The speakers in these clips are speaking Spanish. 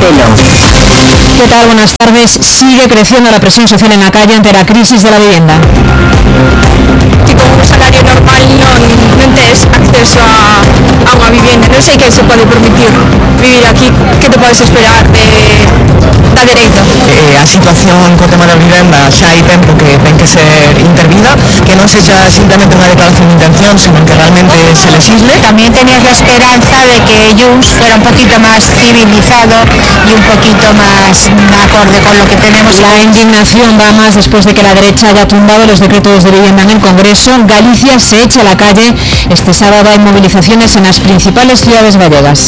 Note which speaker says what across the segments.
Speaker 1: pelo.
Speaker 2: ¿Qué tal? Buenas tardes. Sigue creciendo la presión social en la calle ante la crisis de la vivienda.
Speaker 3: Que con un salario normal no tienes acceso a una vivienda. No sé quién se puede permitir vivir aquí. ¿Qué te puedes esperar da derecho?
Speaker 4: A situación co tema da vivenda xa hai tempo que ten que ser intervida, que non sexa simplemente unha declaración de intención, sino que realmente se legisle.
Speaker 1: También tenías la esperanza de que Junts fuera un poquito más civilizado y un poquito más acorde con lo que tenemos.
Speaker 2: La indignación va más después de que la derecha haya tumbado los decretos de vivienda en el Congreso. Galicia se echa a la calle. Este sábado hay movilizaciones en las principales ciudades gallegas.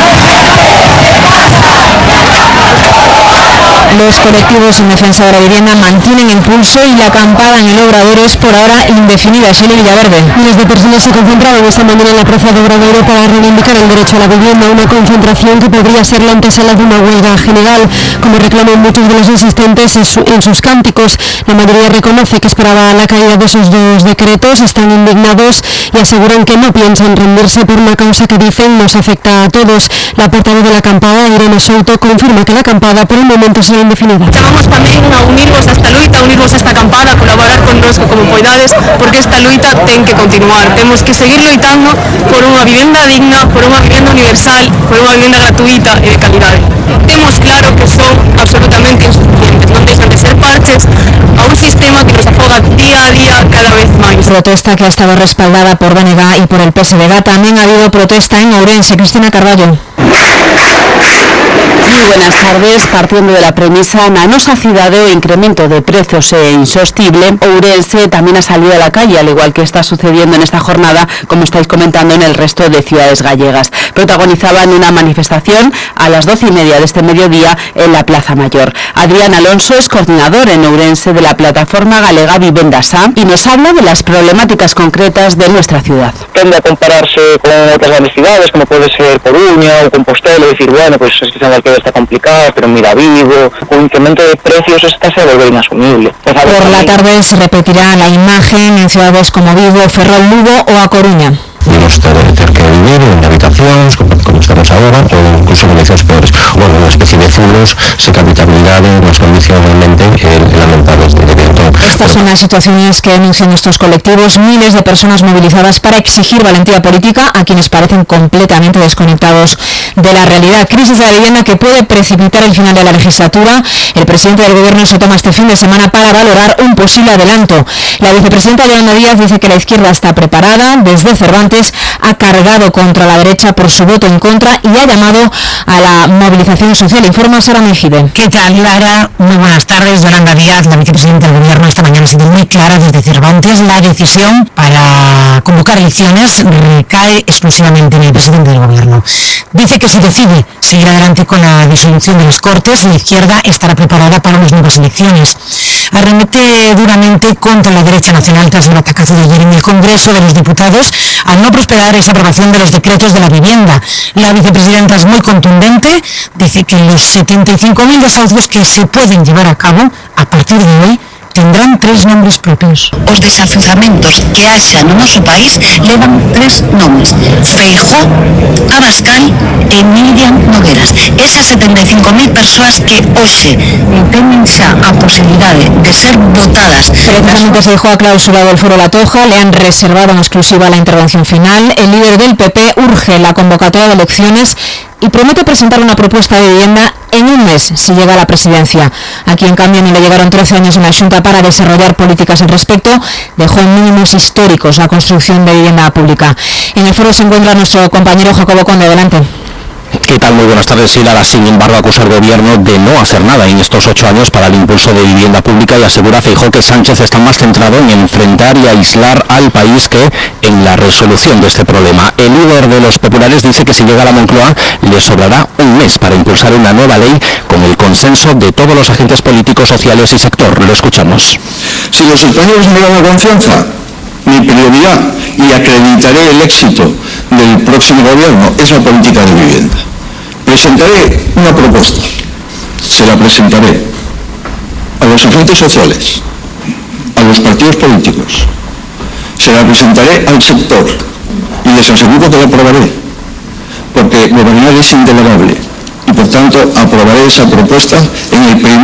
Speaker 2: Los colectivos en defensa de la vivienda mantienen impulso y la acampada en el Obradoiro es por ahora indefinida. Shirley Villaverde.
Speaker 5: Miles de personas se concentraron esta mañana en la plaza de Obradoiro para reivindicar el derecho a la vivienda, una concentración que podría ser la antesala de una huelga general, como reclaman muchos de los asistentes en sus cánticos. La mayoría reconoce que esperaba la caída de esos dos decretos, están indignados y aseguran que no piensan rendirse por una causa que dicen nos afecta a todos. La portavoz de la acampada, Irene Souto, confirma que la acampada por el momento será indefinida.
Speaker 3: Chamamos tamén a unirvos a esta luita, a unirvos a esta acampada, a colaborar connosco como poidades, porque esta luita ten que continuar. Temos que seguir loitando por unha vivenda digna, por unha vivenda universal, por unha vivenda gratuita e de calidade. Temos claro que son absolutamente insuficientes, non deixan de ser parches a un sistema que nos afoga día a día cada vez máis.
Speaker 2: Protesta que ha estado respaldada por BNG y por el PSDG. También ha habido protesta en Ourense. Cristina Carballo.
Speaker 6: Muy buenas tardes. Partiendo de la premisa na nosa cidade o incremento de precios é insostible, Ourense también ha salido a la calle, al igual que está sucediendo en esta jornada, como estáis comentando en el resto de ciudades gallegas. Protagonizaban una manifestación a las 12:30 de este mediodía en la Plaza Mayor. Adrián Alonso es coordinador en Ourense de la plataforma galega Vivendasa y nos habla de las problemáticas concretas de nuestra ciudad.
Speaker 7: Tende a compararse con otras grandes ciudades, como puede ser Coruña o Compostela, y decir, bueno, pues es que San Alqueva está complicado, pero mira Vigo, con incremento de precios esta se volver inasumible.
Speaker 2: Por la tarde se repetirá la imagen en ciudades como Vigo, Ferrol, Lugo o A Coruña.
Speaker 8: Podemos tener que vivir en habitacións, como estamos agora, ou incluso condicións peores. Bueno, unha especie de furos, se capitabilidade, unhas condicións realmente lamentables de dentro.
Speaker 2: Estas son las situaciones que denuncian estos colectivos, miles de personas movilizadas para exigir valentía política a quienes parecen completamente desconectados de la realidad. Crisis de la vivienda que puede precipitar el final de la legislatura. El presidente del gobierno se toma este fin de semana para valorar un posible adelanto. La vicepresidenta Yolanda Díaz dice que la izquierda está preparada. Desde Cervantes ha cargado contra la derecha por su voto en contra y ha llamado a la movilización social. Informa Sara Mejide.
Speaker 9: ¿Qué tal, Lara? Muy buenas tardes. Yolanda Díaz, la vicepresidenta del gobierno, esta mañana ha sido muy clara desde Cervantes. La decisión para convocar elecciones recae exclusivamente en el presidente del gobierno. Dice que si decide seguir adelante con la disolución de las Cortes, la izquierda estará preparada para unas nuevas elecciones. Arremete duramente contra la derecha nacional tras el batacazo de ayer en el Congreso de los Diputados al no prosperar esa aprobación de los decretos de la vivienda. La vicepresidenta es muy contundente, dice que los 75.000 desahucios que se pueden llevar a cabo a partir de hoy tendrán 3 nombres propios.
Speaker 1: Os desafiuzamentos que haxa no noso país levan 3 nomes: Feijóo, Abascal e Miriam Nogueras. Esas 75.000 persoas que hoxe teñen xa a posibilidade de ser votadas.
Speaker 2: Precisamente Feijóo ha clausurado el foro La Toja, le han reservado en exclusiva la intervención final. El líder del PP urge la convocatoria de elecciones y promete presentar una propuesta de vivienda en un mes si llega a la presidencia. Aquí en cambio ni le llegaron 13 años en la Xunta para desarrollar políticas al respecto, dejó en mínimos históricos la construcción de vivienda pública. En el foro se encuentra nuestro compañero Jacobo Conde. Adelante.
Speaker 10: ¿Qué tal? Muy buenas tardes. Sí, Lara, sin embargo, acusa al gobierno de no hacer nada en estos 8 años para el impulso de vivienda pública y asegura Feijóo que Sánchez está más centrado en enfrentar y aislar al país que en la resolución de este problema. El líder de los populares dice que si llega a la Moncloa le sobrará un mes para impulsar una nueva ley con el consenso de todos los agentes políticos, sociales y sector. Lo escuchamos.
Speaker 11: Si los españoles me dan la confianza, mi prioridad y acreditaré el éxito del próximo gobierno es la política de vivienda. Presentaré una propuesta, se la presentaré a los agentes sociales, a los partidos políticos, se la presentaré al sector y les aseguro que la aprobaré, porque gobernar es indelegable y por tanto aprobaré esa propuesta en el primer